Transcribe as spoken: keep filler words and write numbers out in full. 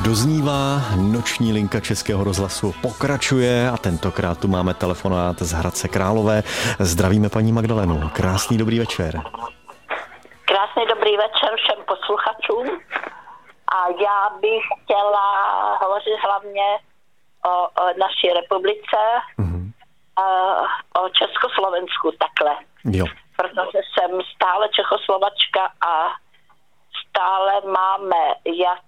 Doznívá noční linka Českého rozhlasu, pokračuje a tentokrát tu máme telefonát z Hradce Králové. Zdravíme paní Magdalenu. Krásný dobrý večer. Krásný dobrý večer všem posluchačům. A já bych chtěla hovořit hlavně o, o naší republice, mm-hmm. a, o Československu takhle. Jo. Protože jsem stále Čechoslovačka a stále máme jak